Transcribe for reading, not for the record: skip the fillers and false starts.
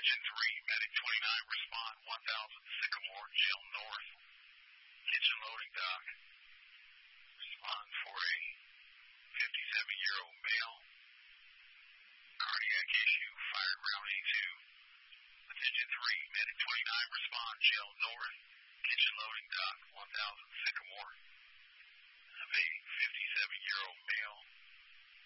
Attention 3, Medic 29, respond 1000 Sycamore, Jail North. Kitchen loading dock. Respond for a 57-year-old male. Cardiac issue, fired round A2. Attention 3, Medic 29, respond, Jail North. Kitchen loading dock, 1000 Sycamore. Have a 57-year-old male.